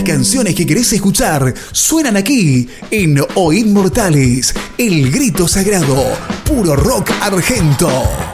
canciones que querés escuchar suenan aquí en Oíd Mortales, el grito sagrado, puro rock argento.